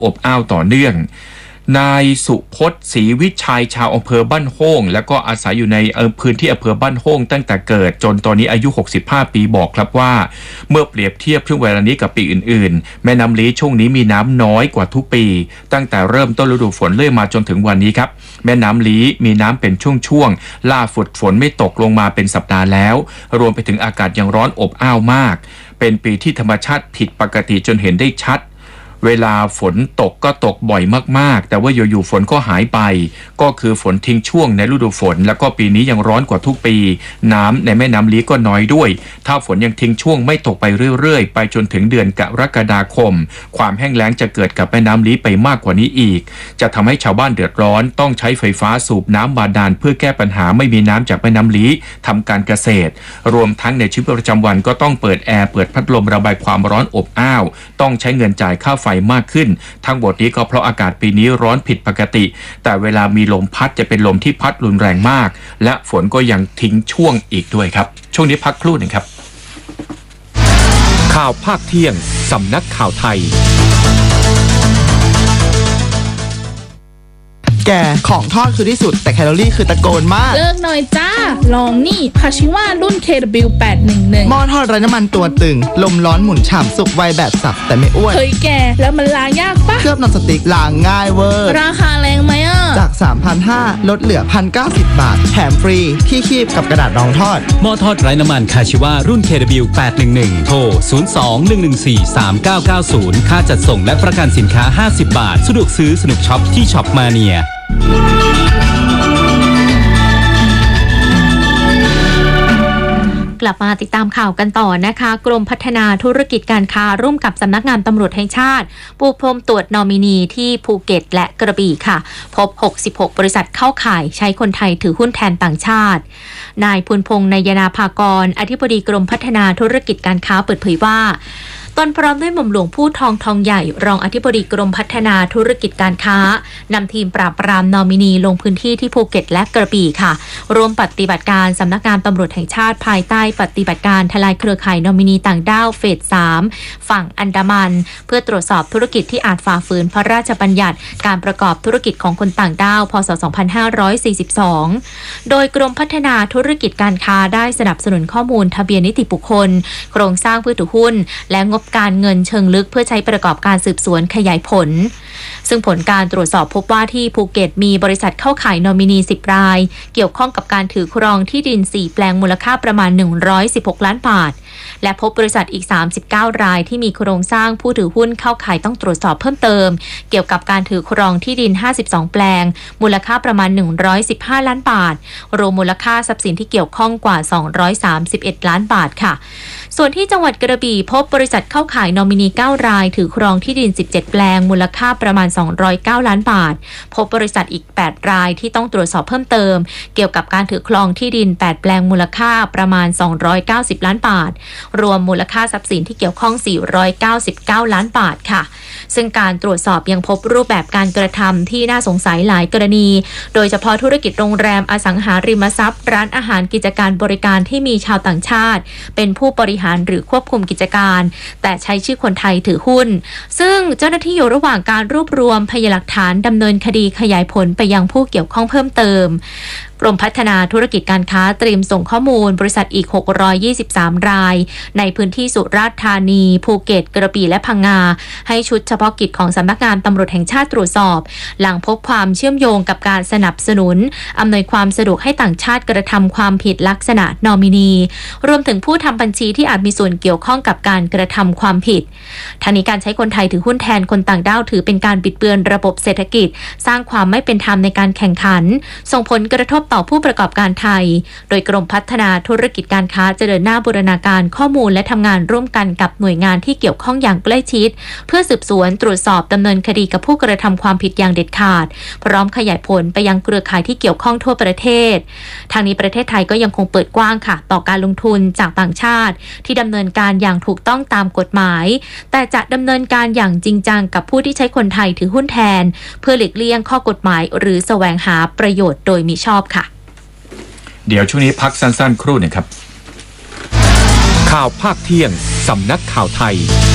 อบอ้าวต่อเนื่องนายสุพจน์ศรีวิชัยชาวอำเภอบ้านโฮ่งแล้วก็อาศัยอยู่ในพื้นที่อำเภอบ้านโฮ่งตั้งแต่เกิดจนตอนนี้อายุ65ปีบอกครับว่าเมื่อเปรียบเทียบช่วงเวลานี้กับปีอื่นๆแม่น้ำลี้ช่วงนี้มีน้ำน้อยกว่าทุกปีตั้งแต่เริ่มต้นฤดูฝนเรื่อยมาจนถึงวันนี้ครับแม่น้ำลี้มีน้ำเป็นช่วงๆล่าฝนไม่ตกลงมาเป็นสัปดาห์แล้วรวมไปถึงอากาศยังร้อนอบอ้าวมากเป็นปีที่ธรรมชาติผิดปกติจนเห็นได้ชัดเวลาฝนตกก็ตกบ่อยมากๆแต่ว่าอยู่ๆฝนก็หายไปก็คือฝนทิ้งช่วงในฤดูฝนแล้วก็ปีนี้ยังร้อนกว่าทุกปีน้ำในแม่น้ำลี้ก็น้อยด้วยถ้าฝนยังทิ้งช่วงไม่ตกไปเรื่อยๆไปจนถึงเดือนกรกฎาคมความแห้งแล้งจะเกิดกับแม่น้ำลี้ไปมากกว่านี้อีกจะทำให้ชาวบ้านเดือดร้อนต้องใช้ไฟฟ้าสูบน้ำบาดาลเพื่อแก้ปัญหาไม่มีน้ำจากแม่น้ำลี้ทำการเกษตรรวมทั้งในชีวิตประจำวันก็ต้องเปิดแอร์เปิดพัดลมระบายความร้อนอบอ้าวต้องใช้เงินจ่ายค่าไฟมากขึ้นทั้งหมดนี้ก็เพราะอากาศปีนี้ร้อนผิดปกติแต่เวลามีลมพัดจะเป็นลมที่พัดรุนแรงมากและฝนก็ยังทิ้งช่วงอีกด้วยครับช่วงนี้พักครู่หนึ่งครับข่าวภาคเที่ยงสำนักข่าวไทยแกของทอดคือที่สุดแต่แคลอรี่คือตะโกนมากเลิกหน่อยจ้าลองนี่คาชิว่ารุ่น KW811 หม้อทอดไร้น้ำมันตัวตึงลมร้อนหมุนฉ่ำสุกไวแบบสับแต่ไม่อ้วนเฮ้ยแกแล้วมันล้างยากปะเคลือบนอนสติ๊กล้างง่ายเวอร์ราคาแรงไหมอ่ะจาก 3,500 ลดเหลือ 1,090 บาทแถมฟรีที่คีบกับกระดาษรองทอดหม้อทอดไร้น้ำมันคาชิว่ารุ่น KW811 โทร 02-114-3990 ค่าจัดส่งและประกันสินค้า50 บาทสะดวกซื้อสนุกช็อปที่ช็อปมาเนียกลับมาติดตามข่าวกันต่อนะคะกรมพัฒนาธุรกิจการค้าร่วมกับสำนักงานตำรวจแห่งชาติปูพรมตรวจนอมินีที่ภูเก็ตและกระบี่ค่ะพบ66บริษัทเข้าข่ายใช้คนไทยถือหุ้นแทนต่างชาตินายพูนพงษ์นายนาภากรอธิบดีกรมพัฒนาธุรกิจการค้าเปิดเผยว่าตนพร้อมด้วยหม่อมหลวงผู้ทองใหญ่รองอธิบดีกรมพัฒนาธุรกิจการค้านำทีมปราบปรามนอมินีลงพื้นที่ที่ภูเก็ตและกระบี่ค่ะร่วมปฏิบัติการสำนักงานตำรวจแห่งชาติภายใต้ปฏิบัติการทลายเครือข่ายนอมินีต่างด้าวเฟส 3ฝั่งอันดามันเพื่อตรวจสอบธุรกิจที่อาจฝ่าฝืนพระราชบัญญัติการประกอบธุรกิจของคนต่างด้าวพ.ศ. 2542โดยกรมพัฒนาธุรกิจการค้าได้สนับสนุนข้อมูลทะเบียนนิติบุคคลโครงสร้างผู้ถือหุ้นและงบการเงินเชิงลึกเพื่อใช้ประกอบการสืบสวนขยายผลซึ่งผลการตรวจสอบพบว่าที่ภูเก็ตมีบริษัทเข้าข่ายนอมินี10รายเกี่ยวข้องกับการถือครองที่ดิน4แปลงมูลค่าประมาณ116ล้านบาทและพบบริษัทอีก39รายที่มีโครงสร้างผู้ถือหุ้นเข้าข่ายต้องตรวจสอบเพิ่มเติมเกี่ยวกับการถือครองที่ดิน52แปลงมูลค่าประมาณ115ล้านบาทรวมมูลค่าทรัพย์สินที่เกี่ยวข้องกว่า231ล้านบาทค่ะส่วนที่จังหวัดกระบี่พบบริษัทเข้าข่ายนอมินี9รายถือครองที่ดิน17แปลงมูลค่าประมาณ209ล้านบาทพบบริษัทอีก8รายที่ต้องตรวจสอบเพิ่มเติมเกี่ยวกับการถือครองที่ดิน8แปลงมูลค่าประมาณ290ล้านบาทรวมมูลค่าทรัพย์สินที่เกี่ยวข้อง499ล้านบาทค่ะซึ่งการตรวจสอบยังพบรูปแบบการกระทำที่น่าสงสัยหลายกรณีโดยเฉพาะธุรกิจโรงแรมอสังหาริมทรัพย์ร้านอาหารกิจการบริการที่มีชาวต่างชาติเป็นผู้บริหารหรือควบคุมกิจการแต่ใช้ชื่อคนไทยถือหุ้นซึ่งเจ้าหน้าที่อยู่ระหว่างการรวบรวมพยานหลักฐานดำเนินคดีขยายผลไปยังผู้เกี่ยวข้องเพิ่มเติมกรมพัฒนาธุรกิจการค้าเตรียมส่งข้อมูลบริษัทอีก623รายในพื้นที่สุราษฎร์ธานีภูเก็ตกระบี่และพังงาให้ชุดเฉพาะกิจของสำนักงานตำรวจแห่งชาติตรวจสอบหลังพบความเชื่อมโยงกับการสนับสนุนอำนวยความสะดวกให้ต่างชาติกระทำความผิดลักษณะนอมินีรวมถึงผู้ทำบัญชีที่อาจมีส่วนเกี่ยวข้องกับการกระทำความผิดทางนี้การใช้คนไทยถือหุ้นแทนคนต่างด้าวถือเป็นการบิดเบือนระบบเศรษฐกิจสร้างความไม่เป็นธรรมในการแข่งขันส่งผลกระทบต่อผู้ประกอบการไทยโดยกรมพัฒนาธุรกิจการค้าจะเดินหน้าบูรณาการข้อมูลและทำงานร่วมกันกับหน่วยงานที่เกี่ยวข้องอย่างใกล้ชิดเพื่อสืบสวนตรวจสอบดำเนินคดีกับผู้กระทำความผิดอย่างเด็ดขาดพร้อมขยายผลไปยังเครือข่ายที่เกี่ยวข้องทั่วประเทศทางนี้ประเทศไทยก็ยังคงเปิดกว้างค่ะต่อการลงทุนจากต่างชาติที่ดำเนินการอย่างถูกต้องตามกฎหมายแต่จะดำเนินการอย่างจริงจังกับผู้ที่ใช้คนไทยถือหุ้นแทนเพื่อหลีกเลี่ยงข้อกฎหมายหรือแสวงหาประโยชน์โดยมิชอบค่ะเดี๋ยวช่วงนี้พักสั้นๆครู่หนึ่งครับข่าวภาคเที่ยงสำนักข่าวไทย